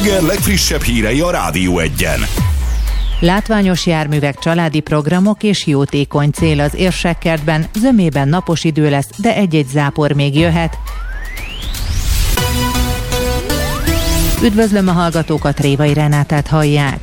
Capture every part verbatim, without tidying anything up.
Eger legfrissebb hírei a Rádió Egyen. Látványos járművek, családi programok és jótékony cél az Érsekkertben, zömében napos idő lesz, de egy-egy zápor még jöhet. Üdvözlöm a hallgatókat, Révai Renátát hallják.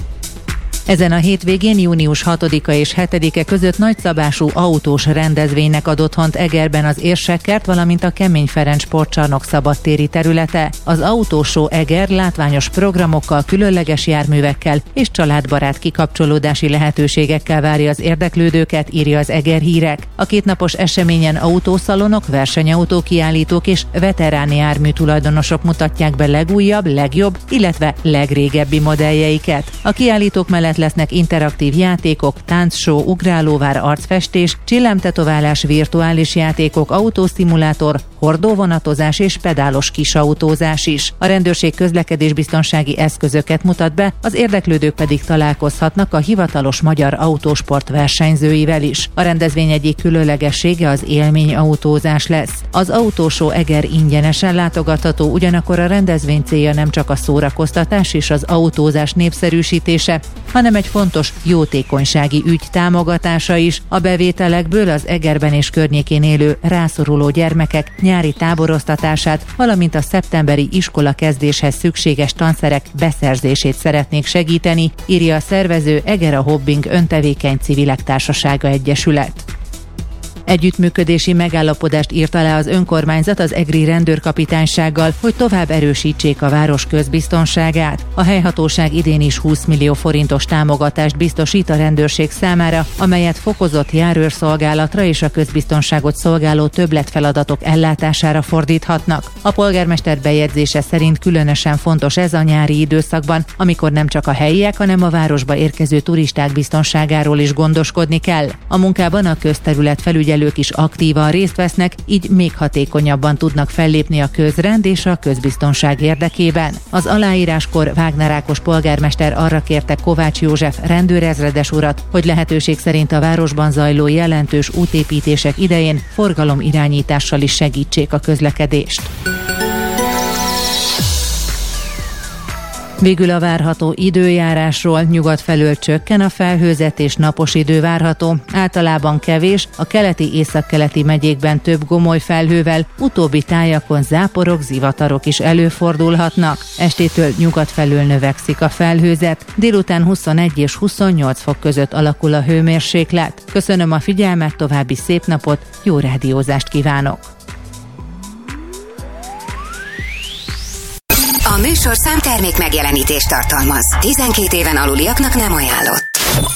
Ezen a hétvégén június hatodika és hetedike között nagyszabású autós rendezvénynek ad otthont Egerben az Érsekkert, valamint a Kemény Ferenc sportcsarnok szabadtéri területe. Az Autóshow Eger látványos programokkal, különleges járművekkel és családbarát kikapcsolódási lehetőségekkel várja az érdeklődőket, írja az Eger Hírek. A kétnapos eseményen autószalonok, versenyautókiállítók és veteráni jármű tulajdonosok mutatják be legújabb, legjobb, illetve legrégebbi modelljeiket. A kiállítók mellett lesznek interaktív játékok, táncshow, ugrálóvár, arcfestés, csillámtetoválás, virtuális játékok, autószimulátor, hordóvonatozás és pedálos kisautózás is. A rendőrség közlekedésbiztonsági eszközöket mutat be, az érdeklődők pedig találkozhatnak a hivatalos magyar autósport versenyzőivel is. A rendezvény egyik különlegessége az élményautózás lesz. Az Autóshow Eger ingyenesen látogatható, ugyanakkor a rendezvény célja nem csak a szórakoztatás és az autózás népszerűsítése, hanem egy fontos jótékonysági ügy támogatása is. A bevételekből az Egerben és környékén élő rászoruló gyermekek nyári táboroztatását, valamint a szeptemberi iskola kezdéshez szükséges tanszerek beszerzését szeretnék segíteni, írja a szervező Eger a Hobbing Öntevékeny Civilek Társasága Egyesület. Együttműködési megállapodást írt alá az önkormányzat az egri rendőrkapitánysággal, hogy tovább erősítsék a város közbiztonságát. A helyhatóság idén is húsz millió forintos támogatást biztosít a rendőrség számára, amelyet fokozott járőrszolgálatra és a közbiztonságot szolgáló többletfeladatok ellátására fordíthatnak. A polgármester bejegyzése szerint különösen fontos ez a nyári időszakban, amikor nem csak a helyiek, hanem a városba érkező turisták biztonságáról is gondoskodni kell. A munkában a közterület felügyelő is aktívan részt vesznek, így még hatékonyabban tudnak fellépni a közrend és a közbiztonság érdekében. Az aláíráskor Wagner Ákos polgármester arra kérte Kovács József rendőrezredes urat, hogy lehetőség szerint a városban zajló jelentős útépítések idején forgalomirányítással is segítsék a közlekedést. Végül a várható időjárásról: nyugat felől csökken a felhőzet és napos idő várható, általában kevés, a keleti északkeleti megyékben több gomoly felhővel, utóbbi tájakon záporok, zivatarok is előfordulhatnak. Estétől nyugat felől növekszik a felhőzet, délután huszonegy és huszonnyolc fok között alakul a hőmérséklet. Köszönöm a figyelmet, további szép napot, jó rádiózást kívánok! A műsorszám termék megjelenítést tartalmaz. tizenkét éven aluliaknak nem ajánlott.